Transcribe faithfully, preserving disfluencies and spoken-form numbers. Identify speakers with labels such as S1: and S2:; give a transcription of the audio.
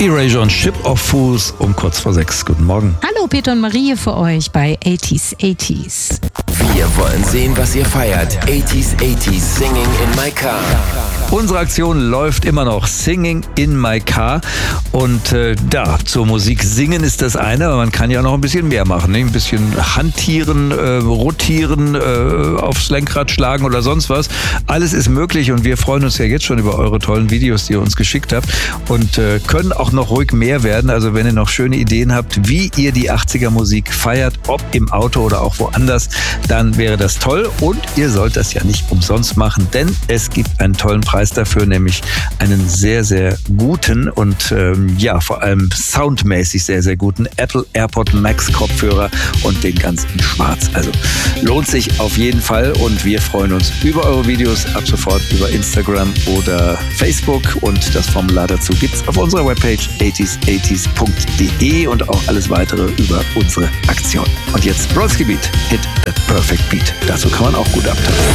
S1: Erasure und Ship of Fools um kurz vor sechs. Guten Morgen.
S2: Hallo Peter und Marie für euch bei eighties eighties.
S3: Wir wollen sehen, was ihr feiert. eighties eighties Singing in My Car.
S1: Unsere Aktion läuft immer noch, Singing in My Car. Und äh, da, zur Musik singen ist das eine, aber man kann ja noch ein bisschen mehr machen. Ne? Ein bisschen hantieren, äh, rotieren, äh, aufs Lenkrad schlagen oder sonst was. Alles ist möglich und wir freuen uns ja jetzt schon über eure tollen Videos, die ihr uns geschickt habt. Und äh, können auch noch ruhig mehr werden. Also wenn ihr noch schöne Ideen habt, wie ihr die achtziger Musik feiert, ob im Auto oder auch woanders, dann wäre das toll. Und ihr sollt das ja nicht umsonst machen, denn es gibt einen tollen Preis dafür, nämlich einen sehr, sehr guten und ähm, ja, vor allem soundmäßig sehr, sehr guten Apple AirPod Max Kopfhörer und den ganz in schwarz. Also lohnt sich auf jeden Fall und wir freuen uns über eure Videos ab sofort über Instagram oder Facebook und das Formular dazu gibt's auf unserer Webpage eighties eighties punkt de und auch alles weitere über unsere Aktion. Und jetzt Brodsky Beat, Hit the Perfect Beat. Dazu kann man auch gut abtanzen.